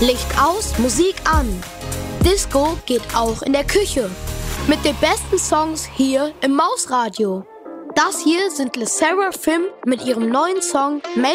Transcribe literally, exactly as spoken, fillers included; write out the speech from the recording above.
Licht aus, Musik an. Disco geht auch in der Küche. Mit den besten Songs hier im Mausradio. Das hier sind LeSaraFim mit ihrem neuen Song